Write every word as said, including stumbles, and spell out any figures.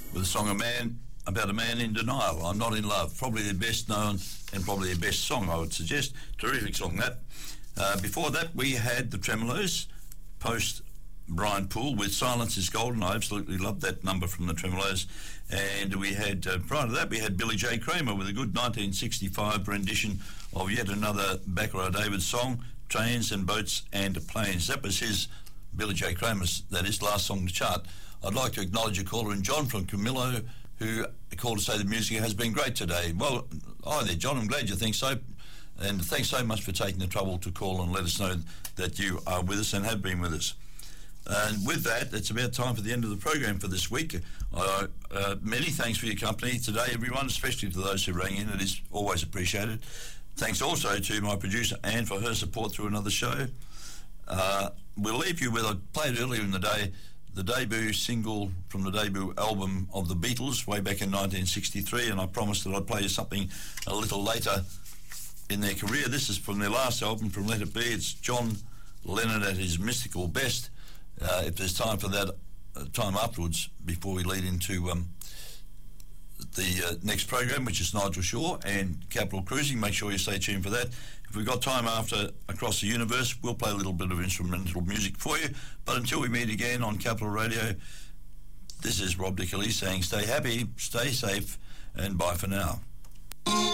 with a song a man about a man in denial. I'm Not in Love, probably the best known and probably the best song, I would suggest. Terrific song, that. Uh, before that, we had the Tremolos, post Brian Poole with Silence is Golden. I absolutely loved that number from the Tremolos. And we had, uh, prior to that, we had Billy J. Kramer with a good nineteen sixty-five rendition of yet another Baccarat David song, Trains and Boats and Planes. That was his, Billy J. Kramer's, that is, last song to chart. I'd like to acknowledge a caller in John from Camillo, who called to say the music has been great today. Well, hi there, John. I'm glad you think so. And thanks so much for taking the trouble to call and let us know that you are with us and have been with us. And with that, it's about time for the end of the program for this week. Uh, uh, many thanks for your company today, everyone, especially to those who rang in. It is always appreciated. Thanks also to my producer, Anne, for her support through another show. Uh, we'll leave you with, I played earlier in the day, the debut single from the debut album of the Beatles way back in nineteen sixty-three, and I promised that I'd play you something a little later in their career. This is from their last album, from Let It Be. It's John Lennon at his mystical best. Uh, if there's time for that, uh, time afterwards, before we lead into um, the uh, next program, which is Nigel Shaw and Capital Cruising, make sure you stay tuned for that. If we've got time after Across the Universe, we'll play a little bit of instrumental music for you. But until we meet again on Capital Radio, this is Rob Dickerley saying stay happy, stay safe, and bye for now.